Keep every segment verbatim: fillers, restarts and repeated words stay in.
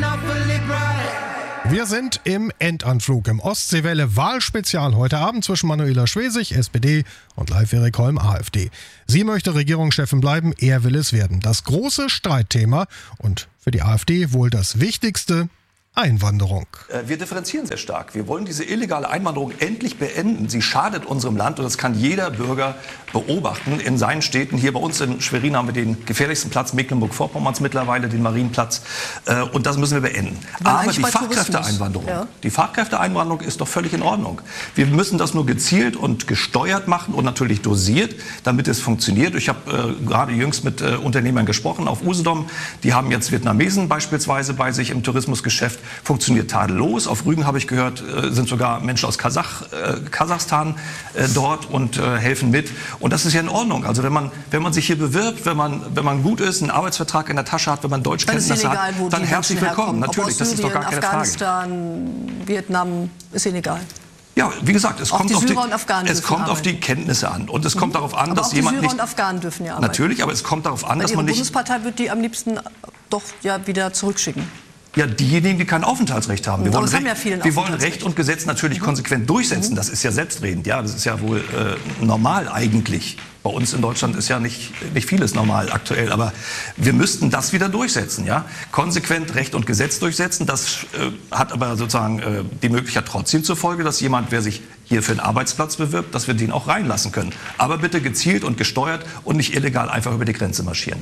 Wir sind im Endanflug im Ostseewelle-Wahlspezial heute Abend zwischen Manuela Schwesig, S P D, und Leif-Erik Holm, AfD. Sie möchte Regierungschefin bleiben, er will es werden. Das große Streitthema und für die AfD wohl das Wichtigste: Einwanderung. Wir differenzieren sehr stark. Wir wollen diese illegale Einwanderung endlich beenden. Sie schadet unserem Land und das kann jeder Bürger beobachten in seinen Städten. Hier bei uns in Schwerin haben wir den gefährlichsten Platz Mecklenburg-Vorpommerns mittlerweile, den Marienplatz. Und das müssen wir beenden. Aber, Aber die Fachkräfteeinwanderung, ja. die Fachkräfteeinwanderung ist doch völlig in Ordnung. Wir müssen das nur gezielt und gesteuert machen und natürlich dosiert, damit es funktioniert. Ich habe äh, gerade jüngst mit äh, Unternehmern gesprochen auf Usedom. Die haben jetzt Vietnamesen beispielsweise bei sich im Tourismusgeschäft. Funktioniert tadellos. Auf Rügen habe ich gehört, sind sogar Menschen aus Kasach, äh, Kasachstan äh, dort und äh, helfen mit. Und das ist ja in Ordnung. Also wenn man, wenn man sich hier bewirbt, wenn man, wenn man gut ist, einen Arbeitsvertrag in der Tasche hat, wenn man Deutschkenntnisse hat, dann herzlich willkommen. Natürlich, das ist doch gar keine Frage. Afghanistan, Vietnam, ist Ihnen egal. Ja, wie gesagt, es auch kommt, die auf, die, es kommt auf die Kenntnisse an. Und es kommt mhm. darauf an, aber dass auch jemand die Syrer nicht... und Afghanen dürfen ja arbeiten. Natürlich, aber es kommt darauf an, Weil dass man nicht... Die Bundespartei wird die am liebsten doch ja wieder zurückschicken. Ja, diejenigen, die kein Aufenthaltsrecht haben. Wir, wollen, haben Recht, ja wir wollen Recht und Gesetz natürlich mhm. konsequent durchsetzen. Das ist ja selbstredend. Ja, das ist ja wohl äh, normal eigentlich. Bei uns in Deutschland ist ja nicht, nicht vieles normal aktuell. Aber wir müssten das wieder durchsetzen. Ja? Konsequent Recht und Gesetz durchsetzen. Das äh, hat aber sozusagen äh, die Möglichkeit trotzdem zur Folge, dass jemand, wer sich hier für einen Arbeitsplatz bewirbt, dass wir den auch reinlassen können. Aber bitte gezielt und gesteuert und nicht illegal einfach über die Grenze marschieren.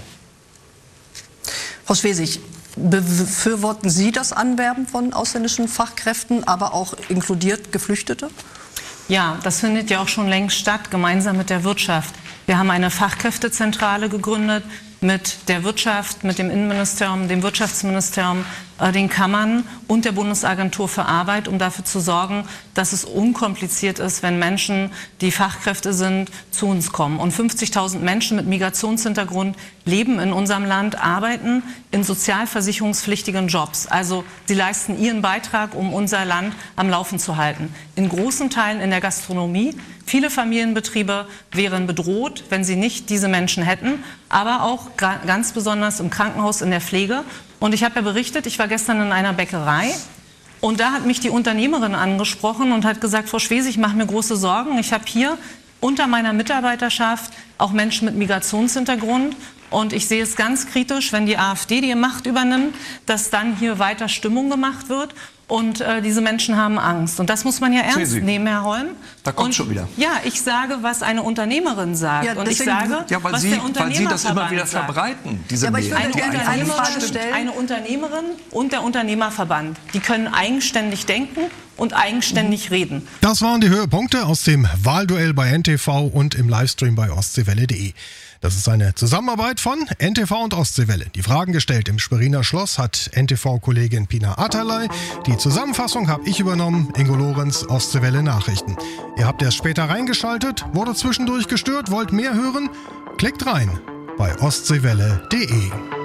Frau Schwesig, befürworten Sie das Anwerben von ausländischen Fachkräften, aber auch inkludiert Geflüchtete? Ja, das findet ja auch schon längst statt, gemeinsam mit der Wirtschaft. Wir haben eine Fachkräftezentrale gegründet mit der Wirtschaft, mit dem Innenministerium, dem Wirtschaftsministerium, äh, den Kammern und der Bundesagentur für Arbeit, um dafür zu sorgen, dass es unkompliziert ist, wenn Menschen, die Fachkräfte sind, zu uns kommen. Und fünfzigtausend Menschen mit Migrationshintergrund leben in unserem Land, arbeiten in sozialversicherungspflichtigen Jobs. Also sie leisten ihren Beitrag, um unser Land am Laufen zu halten. In großen Teilen in der Gastronomie. Viele Familienbetriebe wären bedroht, wenn sie nicht diese Menschen hätten, aber auch ganz besonders im Krankenhaus, in der Pflege. Und ich habe ja berichtet, ich war gestern in einer Bäckerei und da hat mich die Unternehmerin angesprochen und hat gesagt, Frau Schwesig, ich mache mir große Sorgen. Ich habe hier unter meiner Mitarbeiterschaft auch Menschen mit Migrationshintergrund. Und ich sehe es ganz kritisch, wenn die AfD die Macht übernimmt, dass dann hier weiter Stimmung gemacht wird. Und äh, diese Menschen haben Angst. Und das muss man ja ernst nehmen, Herr Holm. Da kommt und, schon wieder. Ja, ich sage, was eine Unternehmerin sagt. Ja, und ich sage, ja, weil was Sie, der weil Sie das immer wieder sagt. verbreiten, diese ja, aber ich würde eine, gerne eine Frage stellen. Eine Unternehmerin und der Unternehmerverband, die können eigenständig denken und eigenständig mhm. reden. Das waren die Höhepunkte aus dem Wahlduell bei N T V und im Livestream bei ostseewelle punkt de. Das ist eine Zusammenarbeit von N T V und Ostseewelle. Die Fragen gestellt im Schweriner Schloss hat N T V-Kollegin Pina Atalay. Die Zusammenfassung habe ich übernommen, Ingo Lorenz, Ostseewelle Nachrichten. Ihr habt erst später reingeschaltet, wurde zwischendurch gestört, wollt mehr hören? Klickt rein bei ostseewelle punkt de.